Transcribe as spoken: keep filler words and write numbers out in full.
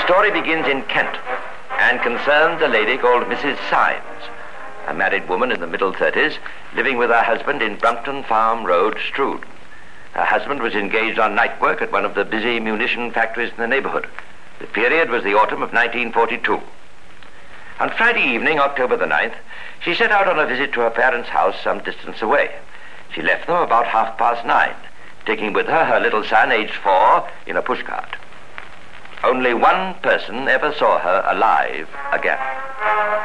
story begins in Kent and concerns a lady called Missus Symes, a married woman in the middle thirties, living with her husband in Brumpton Farm Road, Strood. Her husband was engaged on night work at one of the busy munition factories in the neighborhood. The period was the autumn of nineteen forty-two. On Friday evening, October the ninth, she set out on a visit to her parents' house some distance away. She left them about half past nine, taking with her her little son, aged four, in a pushcart. Only one person ever saw her alive again.